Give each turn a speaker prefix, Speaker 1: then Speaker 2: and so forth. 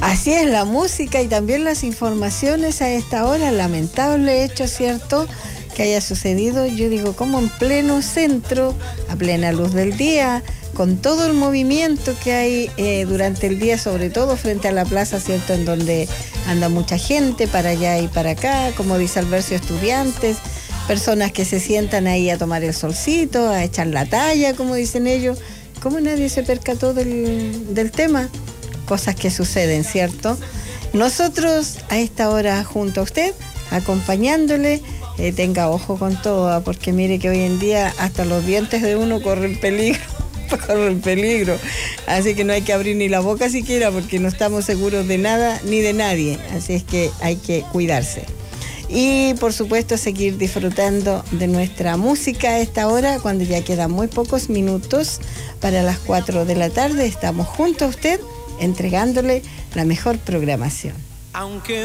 Speaker 1: Así es, la música y también las informaciones a esta hora. Lamentable hecho, ¿cierto?, que haya sucedido. Yo digo, como en pleno centro, a plena luz del día, con todo el movimiento que hay durante el día, sobre todo frente a la plaza, ¿cierto?, en donde anda mucha gente para allá y para acá, como dice Albercio, estudiantes, personas que se sientan ahí a tomar el solcito, a echar la talla, como dicen ellos. ¿Cómo nadie se percató del tema? Cosas que suceden, ¿cierto? Nosotros a esta hora junto a usted, acompañándole, tenga ojo con todo, porque mire que hoy en día hasta los dientes de uno corren peligro, corren peligro. Así que no hay que abrir ni la boca siquiera, porque no estamos seguros de nada ni de nadie. Así es que hay que cuidarse. Y por supuesto seguir disfrutando de nuestra música a esta hora, cuando ya quedan muy pocos minutos para las 4 de la tarde. Estamos junto a usted, entregándole la mejor programación.
Speaker 2: Aunque